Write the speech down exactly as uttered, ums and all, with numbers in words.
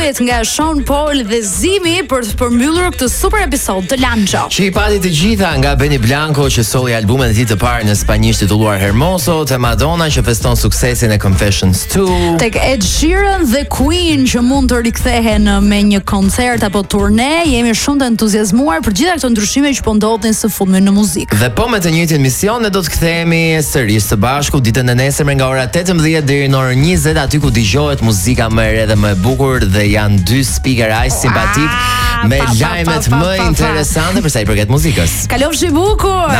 David nga Sean Paul dhe Zimi për të përmbyllur këtë super episod të Lancho. Që i pati të gjitha nga Benny Blanco që solli albumin e tij të parë në spanjisht titulluar Hermoso, te Madonna që feston suksesin e Confessions two, tek Ed Sheeran dhe Queen që mund të rikthehen me një koncert apo turne. Jemi shumë të entuziazmuar për gjitha këto ndryshime që po ndodhin së fundmi në muzikë. Dhe po me të njëjtin mision ne do të kthehemi sërish së bashku ditën e nesërme nga ora tetëmbëdhjetë deri në orën njëzet, aty ku dëgjohet muzika më e re dhe më e bukur dhe janë dy speaker aq simpatik me lajmet më interesante për sa i përket muzikës. Kalofshi bukur.